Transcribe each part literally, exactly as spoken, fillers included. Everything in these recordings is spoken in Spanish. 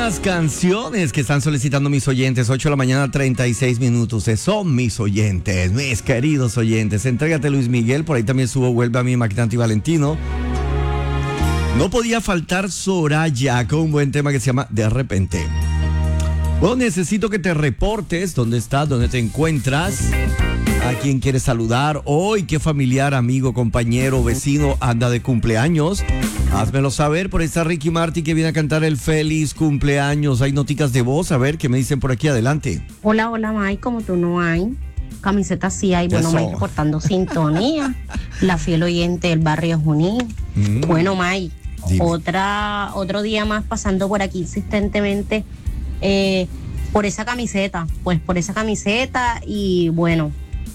buenas canciones que están solicitando mis oyentes. ocho de la mañana, treinta y seis minutos. Son mis oyentes, mis queridos oyentes. Entrégate, Luis Miguel. Por ahí también subo Vuelve a mí, Maquinante y Valentino. No podía faltar Soraya con un buen tema que se llama De Repente. Bueno, necesito que te reportes. ¿Dónde estás? ¿Dónde te encuentras? ¿A quién quieres saludar hoy? ¿Qué familiar, amigo, compañero, vecino anda de cumpleaños? Házmelo saber. Por ahí está Ricky Martin que viene a cantar el feliz cumpleaños. Hay noticas de voz. A ver, ¿qué me dicen por aquí? Adelante. Hola, hola, Mike. Como tú no hay. Camiseta sí hay. Bueno, Eso. Mike, reportando sintonía. La fiel oyente del barrio Junín. Mm. Bueno, Mike, otra, otro día más pasando por aquí insistentemente eh, por esa camiseta. Pues por esa camiseta y bueno...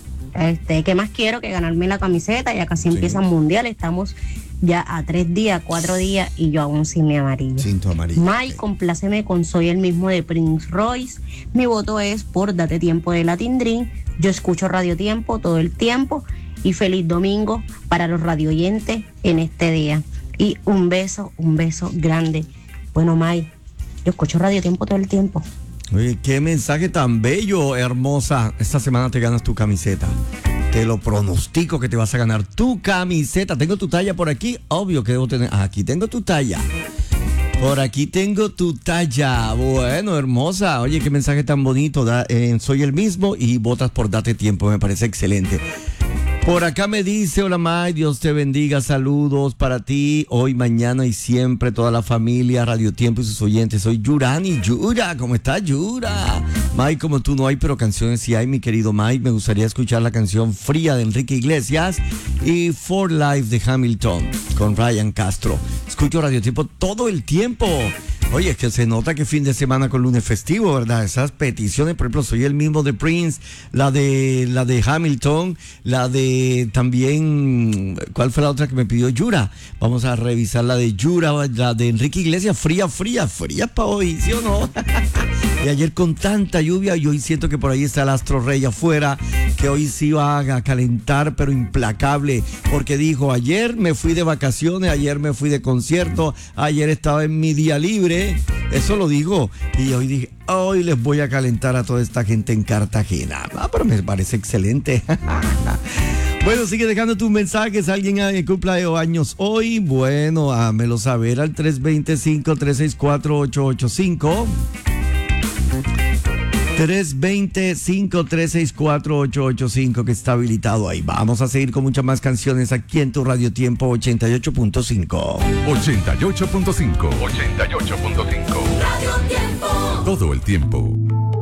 Este, ¿qué más quiero que ganarme la camiseta? Ya casi sí. Empieza el mundial, estamos ya a tres días, cuatro días y yo aún sin mi amarillo. Sin tu amarillo. Mike, okay. Compláceme con Soy el Mismo de Prince Royce. Mi voto es por Date Tiempo de Latin Dream. Yo escucho Radio Tiempo todo el tiempo y feliz domingo para los radioyentes en este día. Y un beso, un beso grande. Bueno, Mike, yo escucho Radio Tiempo todo el tiempo. Oye, qué mensaje tan bello, hermosa. Esta semana te ganas tu camiseta. Te lo pronostico que te vas a ganar tu camiseta. Tengo tu talla por aquí. Obvio que debo tener. Aquí tengo tu talla. Por aquí tengo tu talla. Bueno, hermosa. Oye, qué mensaje tan bonito. Da, eh, soy el mismo y votas por Date Tiempo. Me parece excelente. Por acá me dice, hola May, Dios te bendiga, saludos para ti, hoy, mañana y siempre, toda la familia, Radio Tiempo y sus oyentes. Soy Yurani, Yura, ¿cómo estás, Yura? May, como tú no hay, pero canciones sí hay, mi querido May. Me gustaría escuchar la canción Fría de Enrique Iglesias y For Life de Hamilton con Ryan Castro. Escucho Radio Tiempo todo el tiempo. Oye, es que se nota que fin de semana con lunes festivo, ¿verdad? Esas peticiones, por ejemplo, soy el mismo de Prince, la de la de Hamilton, la de también, ¿cuál fue la otra que me pidió? Yura. Vamos a revisar la de Yura, la de Enrique Iglesias, fría, fría, fría para hoy, ¿sí o no? Y ayer con tanta lluvia, y hoy siento que por ahí está el astro rey afuera, que hoy sí va a calentar, pero implacable, porque dijo, ayer me fui de vacaciones, ayer me fui de concierto, ayer estaba en mi día libre. Eso lo digo. Y hoy dije, hoy les voy a calentar a toda esta gente en Cartagena. Ah, pero me parece excelente. Bueno, sigue dejando tus mensajes. Alguien cumpla años hoy. Bueno, hámelo saber al tres dos cinco, tres seis cuatro, ocho ocho cinco. tres dos cinco, tres seis cuatro, ocho ocho cinco que está habilitado ahí. Vamos a seguir con muchas más canciones aquí en tu Radio Tiempo ochenta y ocho punto cinco. ochenta y ocho punto cinco. ochenta y ocho punto cinco. Radio Tiempo. Todo el tiempo.